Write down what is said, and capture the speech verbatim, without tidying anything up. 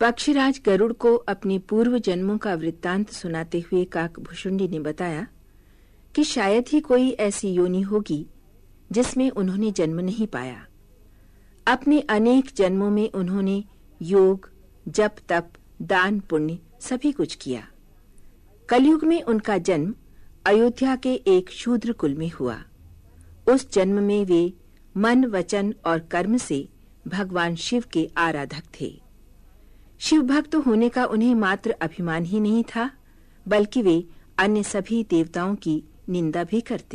पक्षीराज गरुड़ को अपने पूर्व जन्मों का वृत्तांत सुनाते हुए काकभुशुंडी ने बताया कि शायद ही कोई ऐसी योनि होगी जिसमें उन्होंने जन्म नहीं पाया। अपने अनेक जन्मों में उन्होंने योग, जप, तप, दान, पुण्य सभी कुछ किया। कलयुग में उनका जन्म अयोध्या के एक शूद्र कुल में हुआ। उस जन्म में वे मन, वचन और कर्म से भगवान शिव के आराधक थे। शिव भक्त होने का उन्हें मात्र अभिमान ही नहीं था, बल्कि वे अन्य सभी देवताओं की निंदा भी करते।